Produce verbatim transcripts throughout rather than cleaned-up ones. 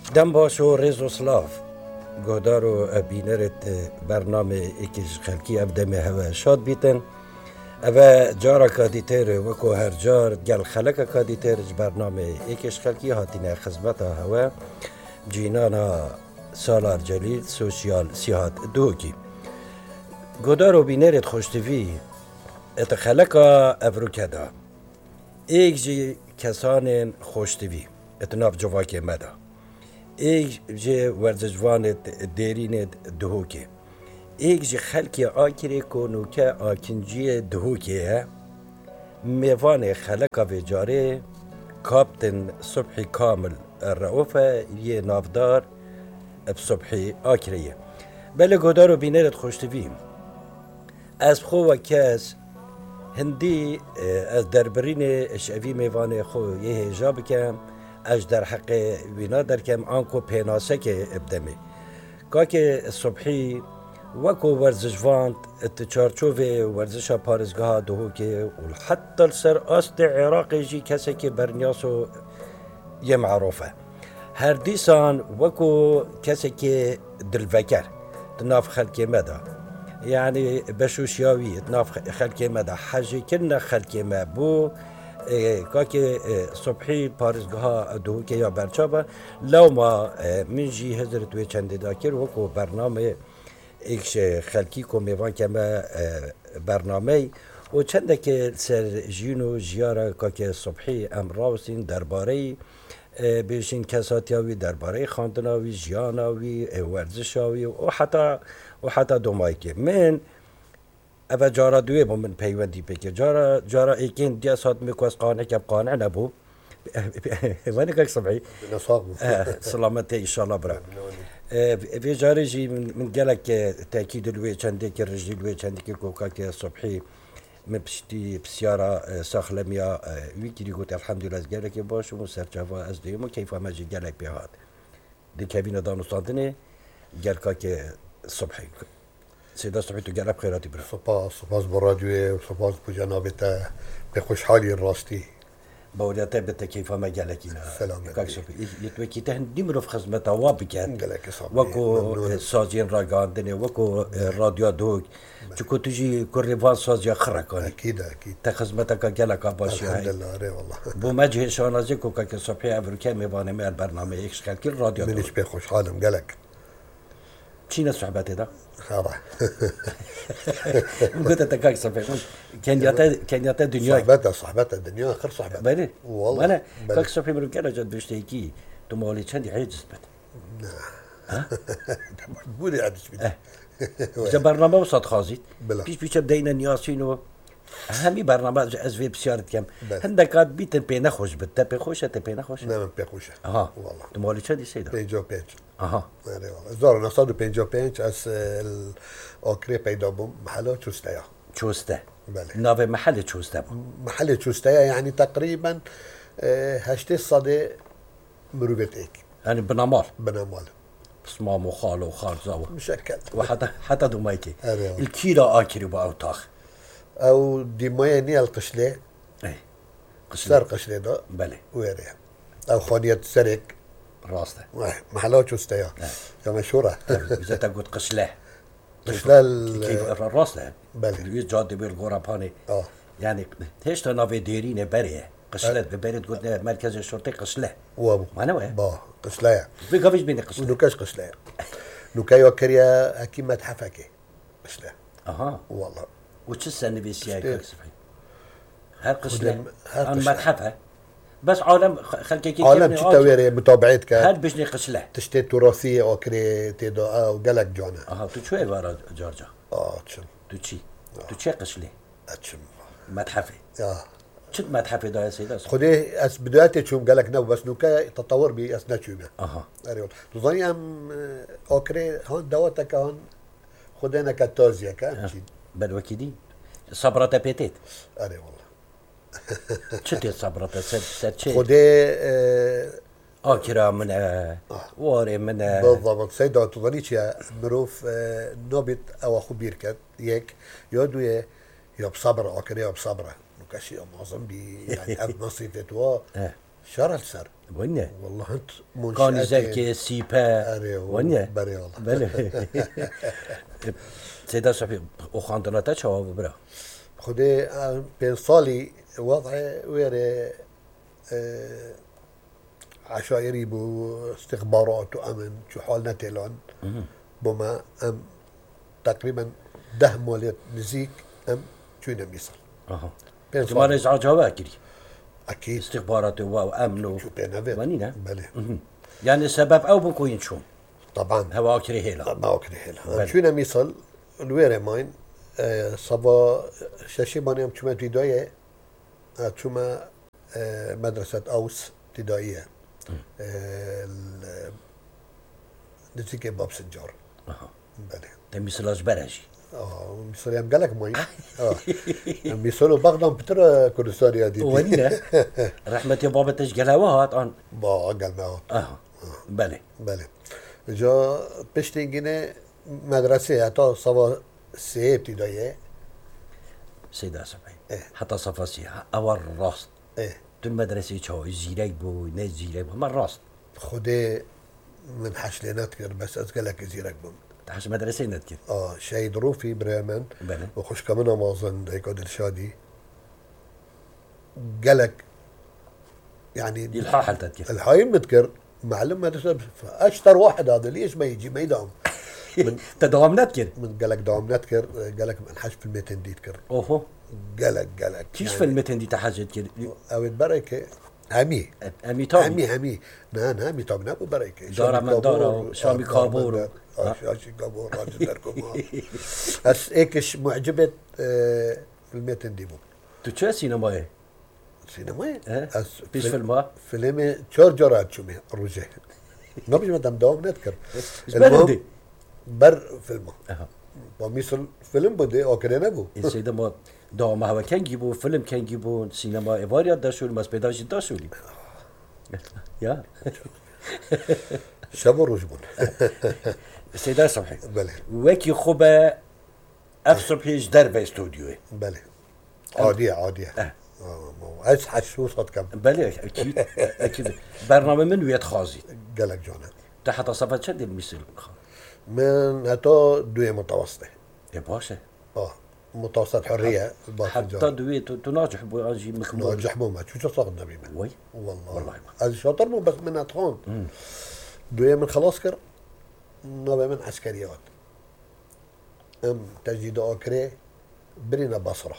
دم باش و رزو سلاف گودار و بینرت برنامه ایکیش خلکی ابدم هوا شاد بیتن اوه جارا کادیتر وکو هر جار گل خلک کادیتر برنامه ایکیش خلکی هاتینه خدمتا هوا جینانا سالار جلیل سوشیال سیاحت دوکی گودار و بینرت خوشتوی ات خلکا افروکدا ایک جی کسان خوشتوی ات ناف جواک مدا ایک جی ورزشوانت دیرینت دهوکه ایک جی خلکی آکری کنو که آکنجی دهوکه میوان خلکا و جاره کاپتن صبحی کامل الرؤوفه یه نافدار بصبحی آکریه بله گودار و بینرت خوشتویم از خو و کس هندی از دربرین اشعوی میوان خو یه هجاب کم اش در حق وینا در کم آنکو پیناسه که ابدمه که که صبحی وکو ورزشواند اتچارچوه ورزشا پارزگاه دهو که حتی سر است عراق جی کسی که برنیاسو یه معروفه هر دیسان وکو کسی که دلوکر تناف خلکی مدا يعني بشوشياوي تناف خلكي مدى حاجة كنا خلكي ما بو كاكي صبحي بارزگها دوكي يا برچابا لو ما من جي هزرت وي چند داكر وكو برنامه ايكش خلكي كو ميوان كما برنامه و چند که سر جینو جیارا كاكي صبحي امراوسين درباري بیشین کساتیاوی درباره خواندناوی جیاناوی ورزشاوی و حتی و حتی دومایکی من اول جارا دوی با من پیوندی بکر جارا جارا ایکین دیا ساعت میکوز قانع که قانع نبو وانی که صبحی سلامتی ایشالله برا وی جاری جی من گلک تاکید الوی چنده که رجلی الوی چنده که کوکا که صبحی من بشتي بسيارة ساخلميا ويكي قلت الحمد لله زجالك باش ومسرجوا از ديمو كيف ما جي جالك بهاد دي كابينة دانو صادني جالكاك صبحي سيدا صبحي تو جالب خيراتي برا سپاس سپاس براديو وسپاس بجنابته بخوشحالي الراستي بولياتا بتا كيف ما جالكينا سلام كاك صبحي يتوكي تهن ديمرو في خدمتا وابكات جالك صبحي وكو سازين راقاندني وكو راديو دوك چكو تجي كوريفان سازيا خركاني اكيد اكيد تخدمتك جالك باشي الحمد لله ري والله بو مجه شانازيكو كاك صبحي افريكا ميباني مال برنامج اكس كل راديو منش بخوشحالم جالك شينا صحبتي ده خلاص قلت انت كاك صبحي كان ياتا كان ياتا دنيا صحبتها صحبتها الدنيا اخر صحبتها بله والله وانا كاك صبحي من كان جد بيشتكي تو مولي شندي عجز بت ها بقولي عدس بدي إذا برنامج وسط خازيت بلا. بيش بيش بدينا نياسينو همي برنامج از في بسيارت كم بلا. هندك قاد بيت بينا خوش بت خوش تبينا خوش نعم بخوشه اها والله تو مولي شندي سيدا پنجاه و پنج اها آره والله زار نصد و پنجاه و پنج از آکری پیدا بوم محله چوستایا چوسته بله. ناف محل چوسته بو محل چوستایا يعني تقريبا هشت صده مروبت ايك يعني بنامال بنامال صمام وخال وخال زاوة مشكل وحتى حتى دومايكي أيوة. الكيلو آكري بأوتاخ او ديمايا نيا القشلة ايه سر قشلة ده بله ويريها او خانية سرك راسته محلات چوستایا يا مشهورة إذا تقول قشله قشلة كيف راسته بله. الويز جادي بالغرباني اه يعني هيش تنافي ديرين بريه قشله ببرد قلنا مركز الشرطة قشله وابو ما أنا وين با قشلة بيقفش بيني قشله ونوكاش قشلة نوكايو كريا اكي متحفكي قشلة اها والله وش السنة بيسيا كاكسفي هل قشله هل عن قشلة. متحفة بس عالم خلكي كيف عالم تتويري متابعتك هل بيشني قشله تشتي تراثية او كري تيدو او قلق جونا اها تو شو ورا جورجا اه تشم تو چی تو چه قشله اتشم متحفه اه چت متحفه ده يا سيدي خدي اس بدايتي تشوم قالك نو بس نوكا تطور بي اس نتشومه اها ايوه تظني ام اوكري هون دوتك هون خدينا كاتوزيا كان بل وكيدي صبرة بيتيت ايوه والله چت صبرة سر سر چه خدي اه آكرا من واري من بالضبط سيدة تظنيش يا مروف اه نوبت او اخو بيركت يك يودو يا بصبرة اوكري يا بصبرة نوكاشي معظم بي يعني اف نصيفة وا شارع السر ونيا والله انت كان زكي سيبا اري ونيا بري والله بله سيدا صفي وخاندنا تشوا برا خدي بين صالي وضعي ويري اه عشائري بو استخبارات وامن شو حالنا تيلون بما ام تقريبا ده مولد نزيك ام شوينا ميصل اها بين ما رجع جواكري اكيد استخبارات وامن شو بين هذا ونينا بله يعني السبب او بكوين شو طبعا هوا اكري هيلا ما اكري هيلا شوينا ميصل الويري ماين اه صبا شاشي ماني ام شوما فيديوية شوما اه مدرسة اوس ابتدائية اه نزيك باب سنجار اها بله تمثل برجي اه ميصل يام قالك ماي اه ميصلوا بغداد بتر كردستان دي ونينا رحمة يا بابا تشقلوات ان با قال ما اه بله بله جا بشتينجينه مدرسة حتى صبا سي ابتدائية سيدا صفي إيه. حتى صفاسي اول راست ايه تو المدرسة شو زيرك بو ناس زيرك بو ما راست خدي من حشلينات كر بس أزقلك زيرك بم تحش مدرسة نتكر اه شي ظروفي بريمن بله وخش كمان مازن دايكو الشادي قالك يعني يلحق حال تتكر الحايم متكر معلم مدرسة اشطر واحد هذا ليش ما يجي ما يداوم من تداوم نتكر من قالك داوم نتكر قالك من حش في الميتين دي تكر اوهو قالك قالك كيش في المتن دي تحاجت كر او بركة همي امي تومي همي همي نان همي طب نابو بركة دارا من دارا شامي كابور اه شاشي كابور راجل دركم بس ايكش معجبة اه في الميتين دي بو تو چه سينماي سينما اه از بيش فيلم فيلم چور جرات شومي روجه نبي مدام دوام نذكر بلدي بر فيلم اها ومثل فيلم بده او كده نبو السيدة ما دا ما هو كان جيبو فيلم كان جيبو سينما ايفاريا داشول مس بيداش داشولي يا شبو رجبون سيدا صبحي بله وكي خوبا افصبحيش درب استوديو بله عادية عادية اه عايز حشوصات كم بله اكيد اكيد برنامج من ويت خازي قالك جونا تحت صفات شد المثل من هتو دوية متوسطة يا باشا اه متوسط حرية حتى دوي تناجح بو انجي مخمور ناجح مو ما شو صار النبي من وي والله والله هذا شاطر مو بس من هتخون دوية من خلاص كر نوبة من عسكريات ام تجد اوكري برينا بصرة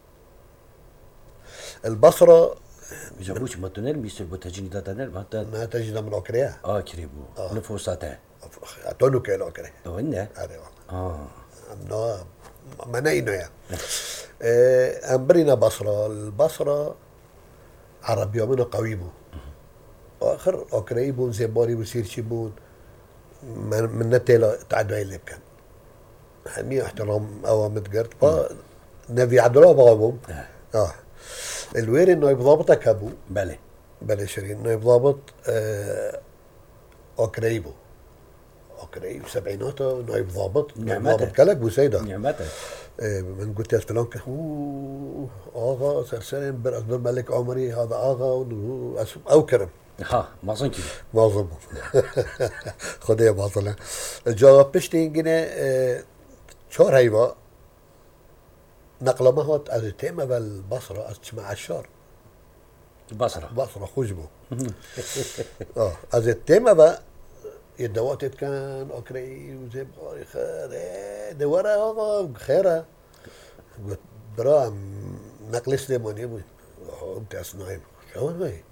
البصرة جابوش ما تنال ميسل بوتاجيني دا تنال ما تا ما تجد من اوكريا اه كريبو آه. نفوساته اتونو كيلو اوكري وإنه هذا والله اه نو مناينو يا اه ام برينا بصرة البصرة عربية منو قويبو واخر اوكري بون زيبوري وسير شيبون من من نتيلا تعدوا اللي كان همي احترام اوامر قرد با نبي عدلوا بغابهم اه اه الوير انه يضابطك ابو بله بلا شيرين انه يضابط آه اوكريبو اوكري سبعيناته انه يضابط نعمته. يضابط كلك بوسيده نعمته آه من قلت يا فلان اوه اغا سرسرين بر اكبر ملك عمري هذا اغا او كرم ها ما صن كده معظم خديه باطله جواب بشتين جنيه آه شور هيبا نقل ما هو از تيمة بالبصرة از تسمع عشار البصرة بصرة خشبه اه از تيمة بقى يدوات كان اوكري وزي بغاري خير دورة هذا خيرة قلت برا نقل سليمان يبوي انت اسنايم شلون هاي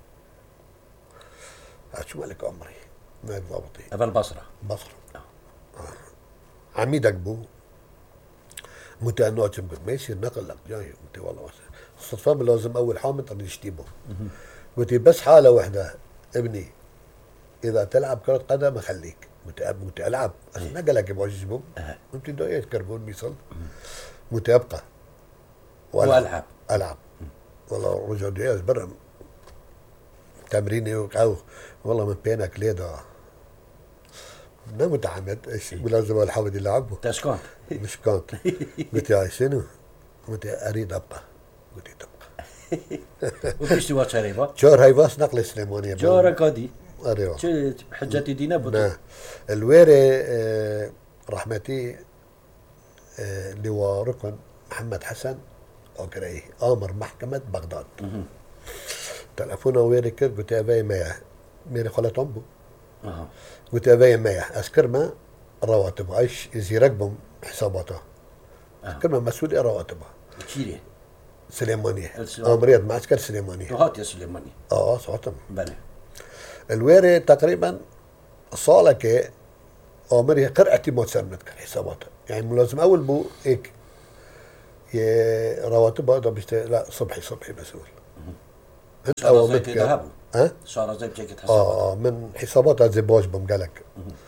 شو مالك عمري ما يضبطي أبا البصرة بصرة آه. عميدك بو متى نوتم قلت ما يصير نقل لك جاي متى والله الصدفة لازم اول حامض اللي يشتيبه قلت بس حالة واحدة ابني اذا تلعب كرة قدم اخليك متى متى العب انا قال لك يبغى يجيبهم ممكن دوية كربون بيصل متى ابقى والعب العب والله رجع دياز برا تمريني وقعو والله من بينك ليدا ما متعمد ايش لازم الحمد يلعبوا تشكون مش كانت قلت يا شنو؟ قلت اريد ابقى قلت تبقى وبيشتي واش هريبا جار هيواس نقل سليمانية جارة كادي أريوا چه حجتي دينا بطل نعم الويري آه رحمتي آه لواء ركن محمد حسن أوكري آمر محكمة بغداد تلفونه ويري كر قلت أبي مياه ميري خلت أمبو اها قلت أبي مياه أسكر ما رواتبه عيش يزي رقبهم حساباته أسكر ما مسؤول رواتبه كيري سليمانية السلام. آمرية معسكر سليمانية تهات يا سليماني اه صوتهم بله الويري تقريبا صالك آمرية قرأتي ما تسرمت كر حساباته يعني ملازم أول بو هيك ي- رواتبه هذا بيشت لا صبحي صبحي مسؤول انت صار زي أوامرك تذهبوا ها صار زي بشكل حسابات اه من حسابات هذا باش بمقالك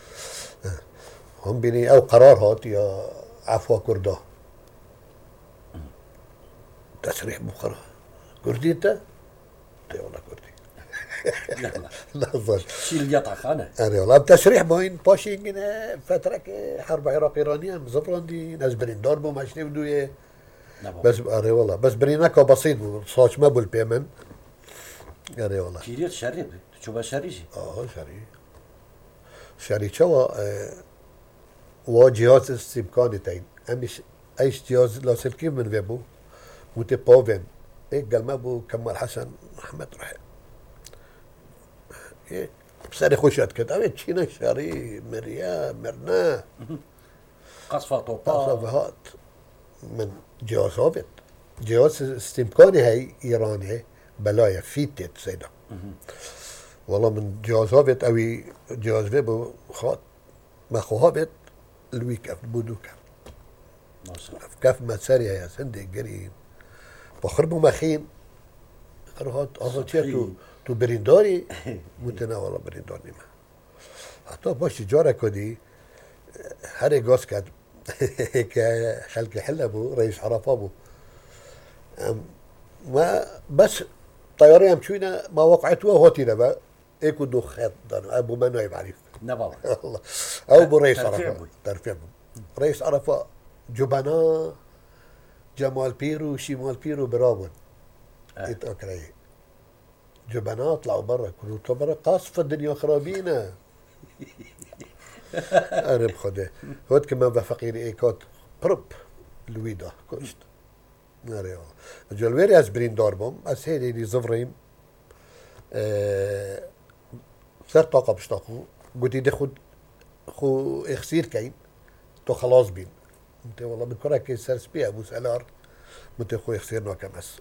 هم بيني او قرار هات يا عفوا كرده تسريح بخرا كردي انت؟ قلت والله كردي لا لا لا ظل شيل اليطع خانه انا والله بتسريح بوين باشين فتره كي حرب عراق ايرانيه مزفران دي ناس برين داربو ما شنو بدو يه نبو بس اري والله بس بريناكو بسيط صوت ما بالبيمن اري والله كيري تشرب تشوف شريجي اه شري شري شوا آه وجهاز استمكاني تين امش ايش جهاز لاسلكي من فيبو وتبوفن ايه قال ما بو كمال حسن محمد رح ايه بساري خوشات كده اوي تشينا شاري مريا مرنا قصفة طوبا تصفيات من جهاز هوفت جهاز استمكاني هاي ايراني بلايا فيتت سيدا والله من جهاز هوفت اوي جهاز فيبو خاط ما خو هوفت الويك اف بودوكا ما شاء الله كاف ما ساري يا سندي قريب بخربوا مخين خرهات اصلا تو تو بريندوري متناول بريندوري ما حتى باش جارة كدي هاري جوس كاد خلق حل ابو رئيس عرفه ابو ما بس طياري مشينا ما وقعت وهوتينا بقى ايكو دو خيط ابو ما نايب عارف نبو الله او ابو رئيس ترفيع عرفه بوي. ترفيع بوي. رئيس عرفه جبناء جمال بيرو شمال بيرو برابون آه. يتأكري جبناء طلعوا برا كلوا برا قاصفة الدنيا خرابينا انا بخده هود كمان بفقيري ايكوت برب لويدا كوشت ناري والله جولويري از برين داربم از هيدي دي زفريم اه صار طاقة بشتاقو قلت دي خد خو اخسير كاين تو خلاص بين انت والله من كره كي سرس بيها ابو سلار مت خو يخسر نو كمس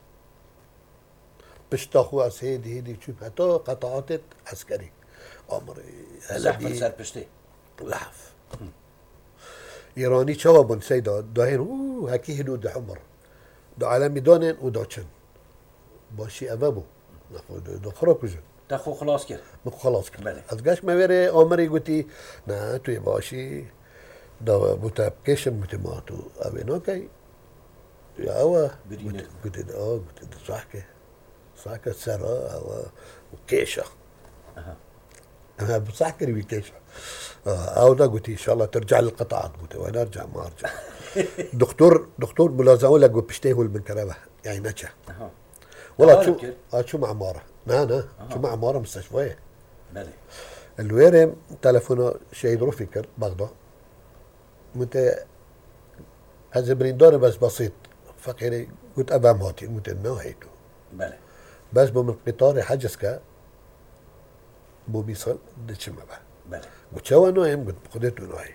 بشتاقو از هيدي هيدي شوف حتى قطعات عسكري عمري زحف سر بشتي لحف ايراني شوابون سيدا داهين اوه هكي هدود حمر دو عالمي دونين ودوتشن باشي ابابو دو خروكوجن تاخو خلاص كده مخ خلاص كده بله. از قاش ما ويري عمري قلتي نا توي باشي دا بوتابكيشن متماتو ابينو كي يا اوا برينة. قلت اه قلت صح كي صح كي سرا او وكيشه اها انا بصح كريم كيشه او ده قلت ان شاء الله ترجع للقطاعات قلت وانا ارجع ما ارجع دكتور دكتور ملازمه لك بيشتهوا من كرامه يعني نجا اها والله طوارئ شو كده. آه شو معماره نا نا شو معماره مستشفى بله الويرم تلفونه شهيد رفيكر بغداد مت هذا بريندور بس بسيط فقيري قلت ابا موتي قلت انه هيك بله بس بمن قطار حجزك بو بيصل دشمه بقى بله قلت شو انه هم قلت خديته نوعي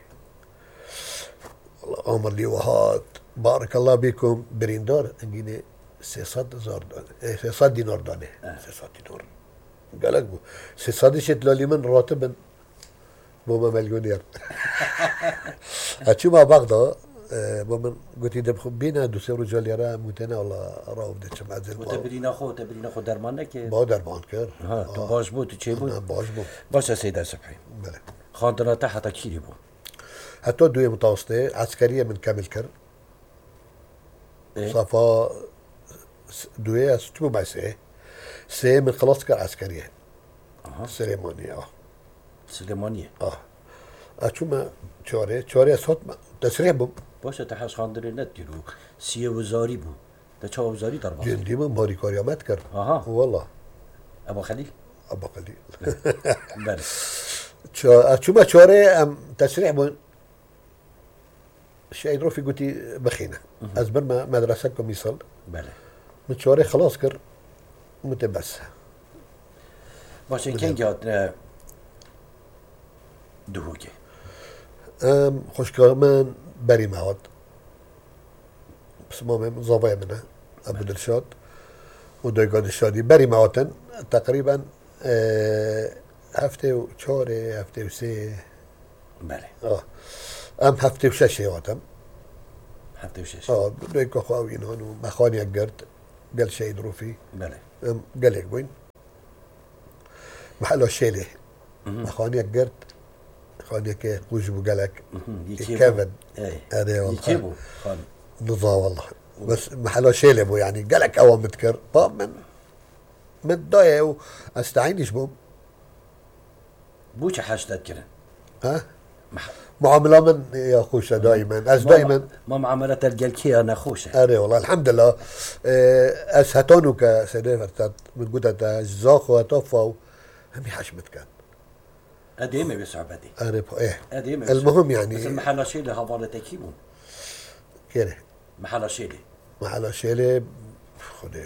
والله امر لي وهات بارك الله بكم بريندور انجيني سيصد زار دوني سيصد دينار دوني سيصد دينار قالك بو سيصد شت لولي من راتبا بوما مليونير هاتشو ما بغدا بومن قلت يدب خبينا دو سيرو جاليرا متنا والله راو بدي شمع زين وتبرين اخو تبرين اخو درمانه كده بادر بانكر ها تو باش بو تو چه بو باش بو باش سيدا سبحي بله خاطر تحت كيري بو حتى دوية متوسطة عسكرية من كامل كر إيه؟ صفا دوية ستو مع سي سي من خلاص كر عسكرية اها سليمانية اه سليمانية اه اشوما شوري شوري صوت تسريح بو باشه تحس خاندر نديرو سيه وزاري بو تشاو وزاري ضربة جندي من باري كاريا ما تكر اها والله ابو خليل ابا قليل بله شو ما شوري ام تسريح بون شيء روفي قلتي بخينا ازبر ما مدرسكم يصل بله من شوري خلاص كر متبس باشه كان جات دهوكي ام خوش كمان بري معود بس ما من زوايا منها ابو دلشاد ودويقاد الشادي بري معوتن تقريبا اه هفته وشوري هفته وسي بله اه ام هفته وشش هواتم هفته وشش اه دويقا خواوين هون ومخاني اقرد قال شي دروفي بله ام قال لك وين محلو الشيلي مخاني اقرد خاني كي وجبو قالك كيفن ايه هذا والله يجيبوا خان نضا والله بس محلو شيلي بو يعني قالك اول متكر طب من من ضايع استعينش بهم بوش حاج تذكره ها مح... معاملة من يا خوشة دائما أس دائما ما معاملة الجلكية أنا خوشة أري والله الحمد لله أس هتونو كسيدي من قدرة جزاخو هتوفاو همي حشمت كان أديمة بصعوبتي أري إيه أديمة المهم يعني بس المحل شيلي هفالة تكيبون كده محل شيلي محل شيلي خدي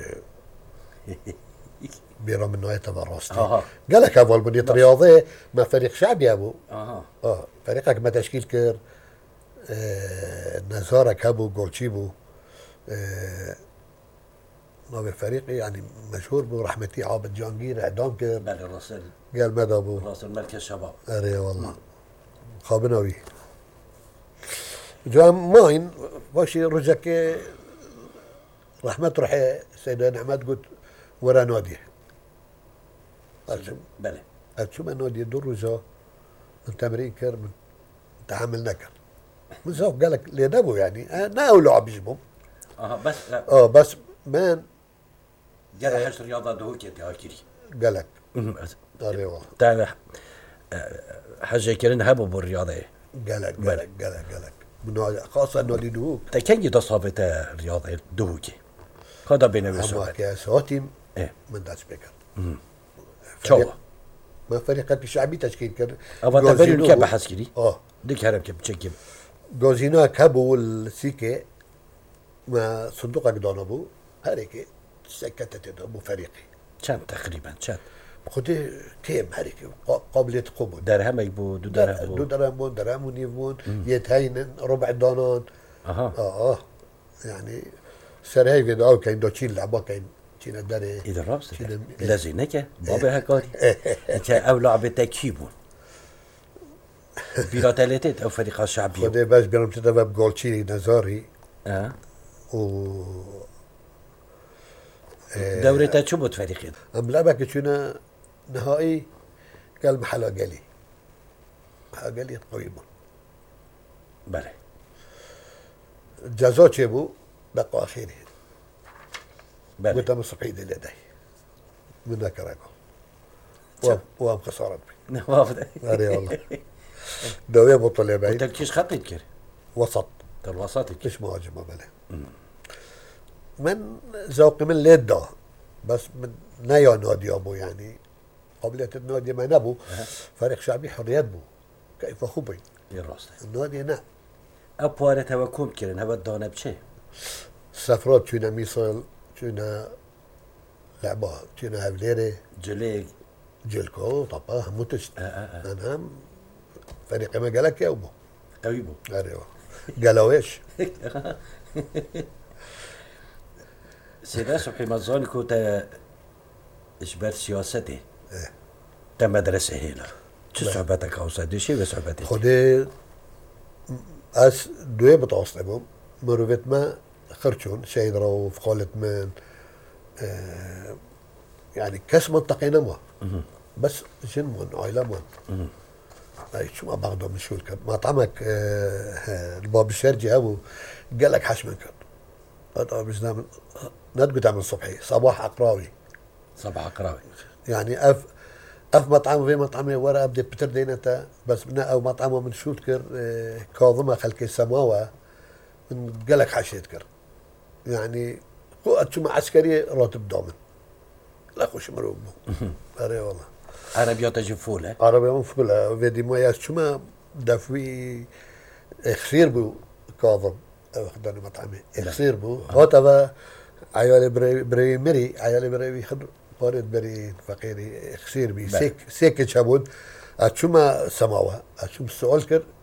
بيرا من نوعية براستي آه. قال لك أول بنية رياضية ما فريق شعبي يا أبو أها اه فريقك ما تشكيل كير آه نزارة كابو جولتشيبو آه نوع فريقي يعني مشهور برحمتي عابد جانجير اعدام كير بله راسل قال ماذا ابو راسل مركز الشباب اري والله خابناوي جام ماين باشي رجك رحمة روحي سيدة نعمات قلت ورا نادي بله شو ما نادي دور رجا من تمرين كير من تعامل نكر من زوج قال لك ليدابو يعني انا اولو عبيجبهم أها بس لا اه بس مان جرى حاج رياضة دهوكي تهاكيري قال لك اري والله تعال حاجة كيرين هبو بالرياضة قال لك قال لك قال لك قال لك من خاصة انه اللي دهوك تكني تصابت الرياضة دهوكي هذا بينا اما بسوء كاساتي ايه من داس بيكر شو ما فريقك الشعبي تشكيل كر أبغى تبرين كيف بحسكري اه ديك هرب كيف تشكيب جوزينا كابو السيكي ما صندوقك دونابو هريكي سكتت ابو فريقي كم تقريبا كم خدي كيم هريكي قابلية قبول درهم يبو دو درهم دو يبو درامون درامون يفون يتهينن ربع دانان اها اه اه يعني سر هيك او كاين دو تشيل لعبه كاين تشيل داري إذا رابس شنو- لازينك بابا هكاري أنت أو لعبة تكيبون بيراتاليتيت أو فريق الشعبية خدي باش بيرم تتبع جولتشي نزاري اه و دورة شو بوت فريقين ام لعبك شنو نهائي قال محل قالي محل قالي قويمه بله جازوت شيبو دقوا اخيري بله قلت ام الصبحي لدي من ذاك راكو شو؟ وام خسارة بي نوافذ هاري والله دوية بطل يا بعيد تركيش خطيت كير وسط الوسط مش مهاجم بله من ذوقي من ليدا بس من نيا نادي ابو يعني قبلة النادي ما نبو فريق شعبي حريات بو كيف خبي يراس النادي نا أبوارة توكم كيرن هبا الدانة بشي سفرات شونا ميصل شونا لعبة شونا هفليري جليق جيلكو طبعا هم تشت آه آه آه. انا فريق ما قالك يا ابو أويبو ايوه قالوا ايش؟ سيدا صبحي مزاني كوتا إجبار سياسته إيه. تا مدرسة هيلا شو لا. صعوبتك أو صدي شي بصعوبتك خدي اس دوی بتواصل بهم مروفت ما خرجون شهيد رو في قولة من آه يعني كاس منطقينا ما بس جن من عائلة من اي شو ما بعده من شو الكب مطعمك آه الباب الشرجي ابو قال لك حش منك هذا مش نعمل ندقوا تعمل صبحي صباح عقراوي صباح قراوي يعني اف اف مطعم في مطعمي ورا ابدا بتر دينتا بس من او مطعمه من شو تكر آه كاظمه خلك السماوه من قالك حشيت كر يعني خو اتشما عسكري راتب دامن لا خوش مروب اري والله عربيات جفولة عربي مفبلة فيدي مويا شما دافوي اخسير بو كاظم خداني مطعمي اخسير بو هوتا عيالي بري بري مري عيالي بري خد بارد بري فقيري اخسير بي سيك سيك شابون اتشما سماوها اتشم السؤال كر